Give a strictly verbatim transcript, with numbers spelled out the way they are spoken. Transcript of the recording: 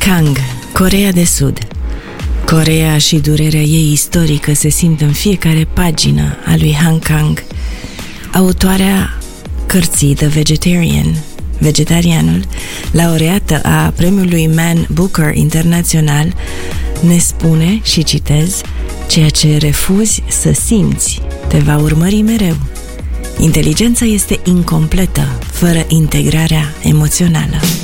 Kang, Coreea de Sud. Coreea și durerea ei istorică se simt în fiecare pagină a lui Han Kang, autoarea cărții The Vegetarian, Vegetarianul, laureată a premiului Man Booker Internațional, ne spune, și citez, ceea ce refuzi să simți te va urmări mereu. Inteligența este incompletă fără integrarea emoțională.